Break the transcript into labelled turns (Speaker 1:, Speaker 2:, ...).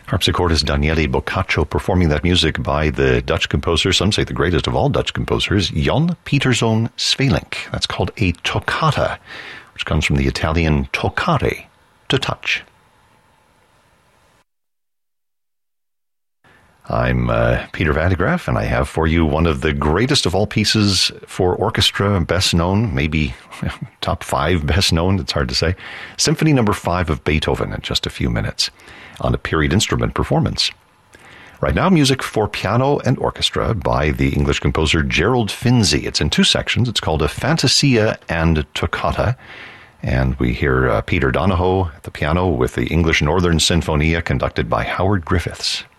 Speaker 1: Harpsichordist Daniele Boccaccio performing that music by the Dutch composer, some say the greatest of all Dutch composers, Jan Pieterszoon Sweelinck. That's called a toccata, which comes from the Italian toccare, to touch. I'm Peter Van de Graaff, and I have for you one of the greatest of all pieces for orchestra, best known, maybe top 5 best known, it's hard to say, Symphony No. 5 of Beethoven in just a few minutes on a period instrument performance. Right now, music for piano and orchestra by the English composer Gerald Finzi. It's in 2 sections. It's called a Fantasia and Toccata. And we hear Peter Donahoe at the piano with the English Northern Sinfonia conducted by Howard Griffiths.